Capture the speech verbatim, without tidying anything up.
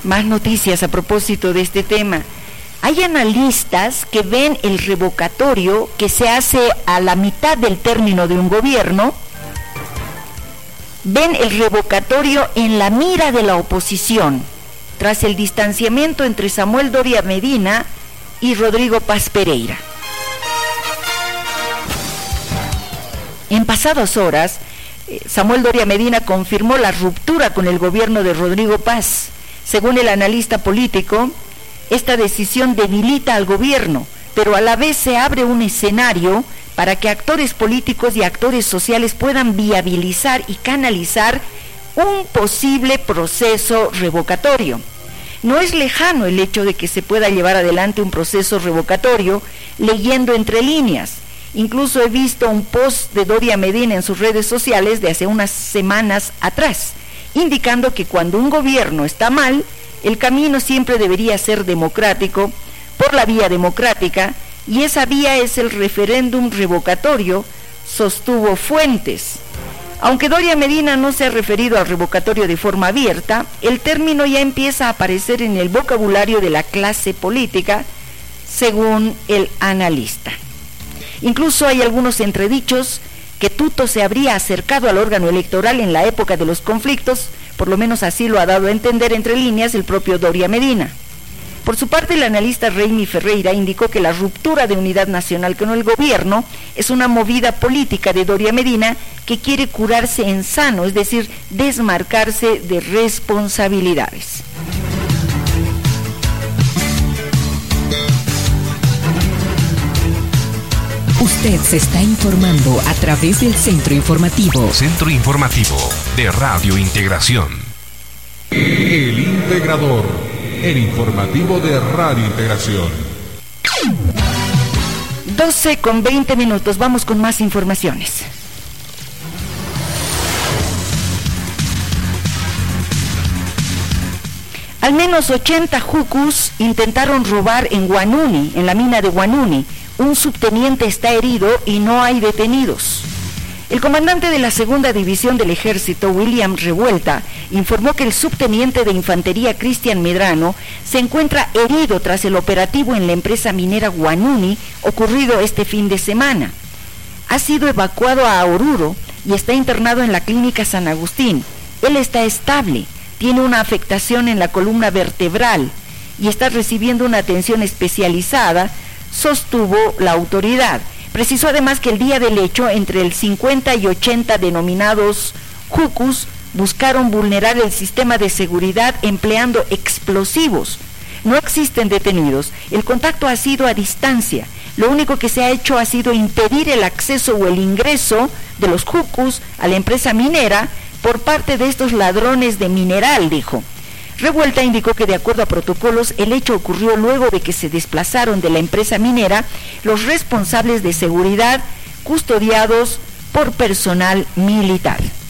Más noticias a propósito de este tema. Hay analistas que ven el revocatorio que se hace a la mitad del término de un gobierno, ven el revocatorio en la mira de la oposición, tras el distanciamiento entre Samuel Doria Medina y Rodrigo Paz Pereira. En pasadas horas, Samuel Doria Medina confirmó la ruptura con el gobierno de Rodrigo Paz. Según el analista político, esta decisión debilita al gobierno, pero a la vez se abre un escenario para que actores políticos y actores sociales puedan viabilizar y canalizar un posible proceso revocatorio. No es lejano el hecho de que se pueda llevar adelante un proceso revocatorio leyendo entre líneas. Incluso he visto un post de Doria Medina en sus redes sociales de hace unas semanas atrás, indicando que cuando un gobierno está mal, el camino siempre debería ser democrático, por la vía democrática, y esa vía es el referéndum revocatorio, sostuvo Fuentes. Aunque Doria Medina no se ha referido al revocatorio de forma abierta, el término ya empieza a aparecer en el vocabulario de la clase política, según el analista. Incluso hay algunos entredichos que Tuto se habría acercado al órgano electoral en la época de los conflictos, por lo menos así lo ha dado a entender entre líneas el propio Doria Medina. Por su parte, el analista Reimi Ferreira indicó que la ruptura de unidad nacional con el gobierno es una movida política de Doria Medina que quiere curarse en sano, es decir, desmarcarse de responsabilidades. Usted se está informando a través del Centro Informativo. Centro Informativo de Radio Integración. El Integrador, el informativo de Radio Integración. doce con veinte minutos, vamos con más informaciones. Al menos ochenta jucus intentaron robar en Huanuni, en la mina de Huanuni. Un subteniente está herido y no hay detenidos. El comandante de la segunda división del ejército, William Revuelta, informó que el subteniente de infantería Cristian Medrano se encuentra herido tras el operativo en la empresa minera Huanuni ocurrido este fin de semana. Ha sido evacuado a Oruro y está internado en la clínica San Agustín. Él está estable, tiene una afectación en la columna vertebral y está recibiendo una atención especializada, sostuvo la autoridad. Precisó además que el día del hecho, entre el cincuenta y ochenta denominados jucus buscaron vulnerar el sistema de seguridad empleando explosivos. No existen detenidos, el contacto ha sido a distancia. Lo único que se ha hecho ha sido impedir el acceso o el ingreso de los jucus a la empresa minera por parte de estos ladrones de mineral, dijo. Revuelta indicó que de acuerdo a protocolos, el hecho ocurrió luego de que se desplazaron de la empresa minera los responsables de seguridad custodiados por personal militar.